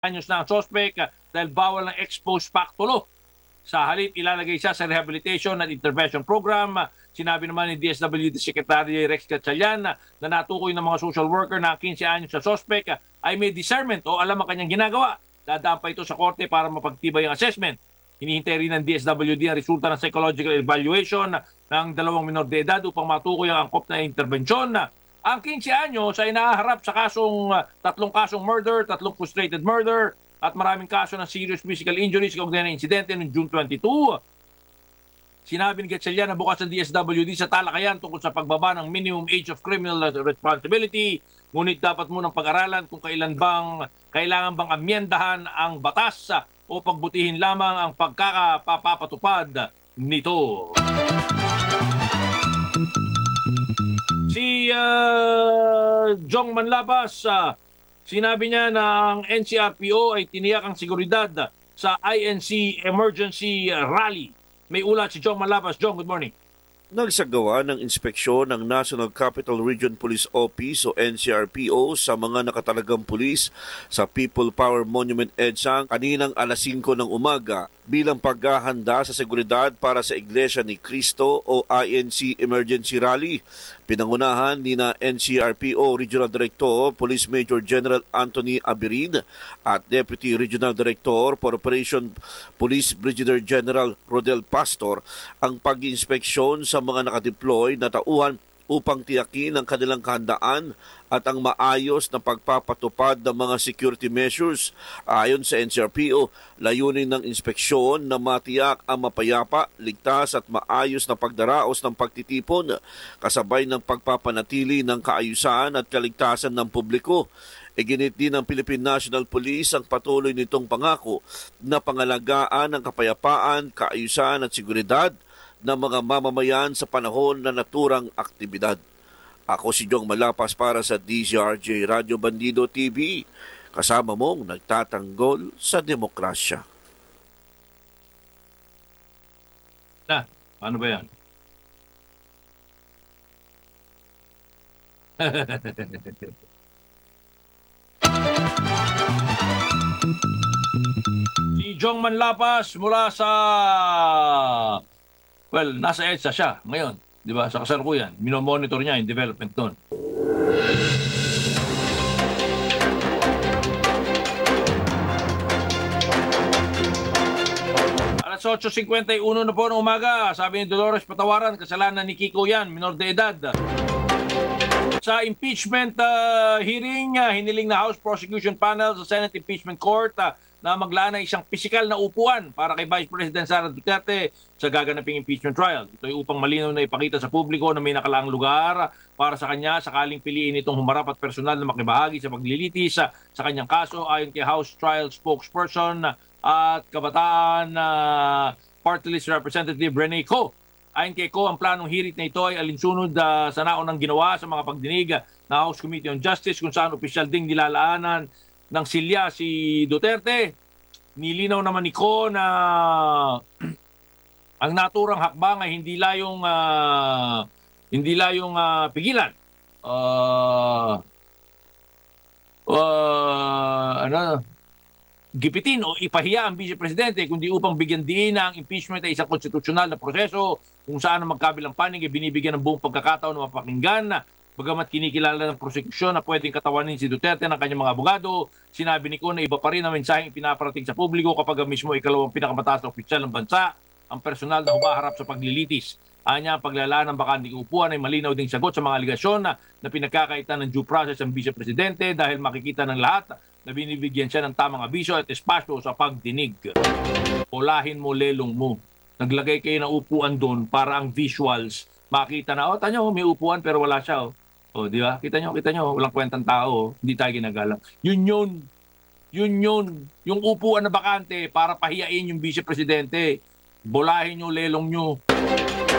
anyos na ang sospek dahil bawal ng ex-post facto law. Sa halip, ilalagay siya sa rehabilitation at intervention program. Sinabi naman ni DSWD Secretary Rex Gatchalian na natukoy ng mga social worker na 15 anyos sa sospek ay may discernment o alam ang kanyang ginagawa. Dadaan pa ito sa korte para mapagtibay ang assessment. Hinihintay rin ng DSWD ang resulta ng psychological evaluation ng dalawang minor de edad upang matukoy ang angkop na intervensyon. Ang 15 anyos ay nahaharap sa tatlong kasong murder, tatlong frustrated murder, at maraming kaso ng serious physical injuries kaugnay ng insidente noong June 22. Sinabi ni Gatchalian na bukas ng DSWD sa talakayan tungkol sa pagbaba ng minimum age of criminal responsibility, ngunit dapat munang pag-aralan kung kailangan bang amyendahan ang batas o pagbutihin lamang ang pagkakapapatupad nito. Si Jong Manlabas, sinabi niya na ang NCRPO ay tiniyak ang seguridad sa INC Emergency Rally. May ulat si Jong Manlabas. Jong, good morning. Nagsagawa ng inspeksyon ng National Capital Region Police Office o NCRPO sa mga nakatalagang pulis sa People Power Monument EDSA kaninang alas 5 ng umaga bilang paghahanda sa seguridad para sa Iglesia ni Cristo o INC Emergency Rally. Pinangunahan ni na NCRPO Regional Director Police Major General Anthony Abirin at Deputy Regional Director for Operation Police Brigadier General Rodel Pastor ang pag-inspeksyon sa mga nakadeploy na tauhan upang tiyakin ang kanilang kahandaan at ang maayos na pagpapatupad ng mga security measures. Ayon sa NCRPO, layunin ng inspeksyon na matiyak ang mapayapa, ligtas at maayos na pagdaraos ng pagtitipon, kasabay ng pagpapanatili ng kaayusan at kaligtasan ng publiko. Iginit din ng Philippine National Police ang patuloy nitong pangako na pangalagaan ang kapayapaan, kaayusan at seguridad ng mga mamamayan sa panahon na naturang aktibidad. Ako si Jong Malapas para sa DZRJ Radio Bandido TV, kasama mong nagtatanggol sa demokrasya. Na, ano ba yan? Si Jong Manlapas mula sa nasa EDSA siya ngayon, di ba? Sa kasalukuyan, minomonitor niya yung development doon. Alas 8:51 na po ng umaga, sabi ni Dolores Patawaran, kasalanan ni Kiko yan, minor de edad. Sa impeachment hearing, hiniling na House Prosecution Panel sa Senate Impeachment Court na maglaan ng isang pisikal na upuan para kay Vice President Sara Duterte sa gaganaping impeachment trial. Ito ay upang malinaw na ipakita sa publiko na may nakalaang lugar para sa kanya sakaling piliin itong humarap at personal na makibahagi sa paglilitis sa kanyang kaso ayon kay House Trial Spokesperson at Kabataan Party List Representative Rene Co. Ayon kay Co, ang planong hirit na ito ay alinsunod sa naunang ginawa sa mga pagdinig na House Committee on Justice kung saan opisyal ding nilalaanan ng silya si Duterte. Nilinaw naman ni Co na ang naturang hakbang ay hindi layong pigilan. Gipitin o ipahiya ang Vice Presidente kundi upang bigyan diin na ang impeachment ay isang konstitusyonal na proseso kung saan ang magkabilang panig ay binibigyan ng buong pagkakataon na mapakinggan. Bagamat kinikilala ng prosekusyon na pwedeng katawanin si Duterte ng kanyang mga abogado, sinabi ni Co na iba pa rin ang mensaheng ipinaparating sa publiko kapag mismo ikalawang pinakamataas na opisyal ng bansa ang personal na humaharap sa paglilitis. Anya, ang paglalaan ng bakanting upuan ay malinaw ding sagot sa mga aligasyon na pinagkakaitan ng due process ang Vice Presidente dahil makikita ng lahat na binibigyan siya ng tamang abiso at espasyo sa pagdinig. Ulahin mo, lelong mo. Naglagay kayo ng upuan doon para ang visuals makita na, tanyo, may upuan pero wala siya. Di ba? Kita nyo, walang kwentang tao. Hindi tayo ginagalang. Yun. Yung upuan na bakante para pahiyain yung Vice Presidente. Bolahin nyo, lelong nyo.